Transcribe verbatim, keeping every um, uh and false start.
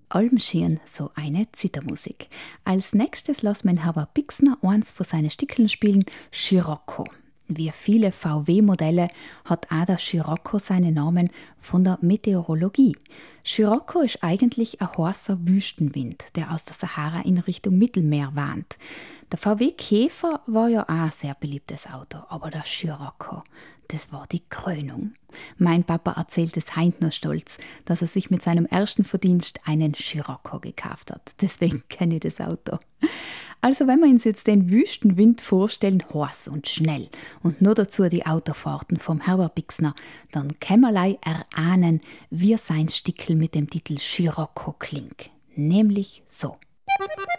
allem schön so eine Zittermusik. Als nächstes lassen wir Herbert Pixner eins von seinen Stückeln spielen, Scirocco. Wie viele V W-Modelle hat auch der Scirocco seinen Namen von der Meteorologie. Scirocco ist eigentlich ein heißer Wüstenwind, der aus der Sahara in Richtung Mittelmeer wand. Der V W Käfer war ja auch ein sehr beliebtes Auto, aber der Scirocco, das war die Krönung. Mein Papa erzählt es heint noch stolz, dass er sich mit seinem ersten Verdienst einen Scirocco gekauft hat. Deswegen kenne ich das Auto. Also wenn wir uns jetzt den Wüstenwind vorstellen, heiß und schnell und nur dazu die Autofahrten vom Herbert Pixner, dann können wir erahnen, wie sein Stickel mit dem Titel Scirocco klingt. Nämlich so.